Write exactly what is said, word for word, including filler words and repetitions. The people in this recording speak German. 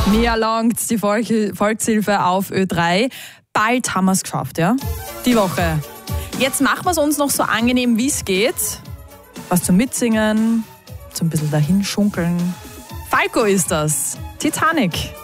Mir erlangt die Volk- Volkshilfe auf Ö drei. Bald haben wir es geschafft, ja? Die Woche. Jetzt machen wir es uns noch so angenehm, wie es geht. Was zum Mitsingen, zum bisschen dahinschunkeln. Falco ist das. Titanic.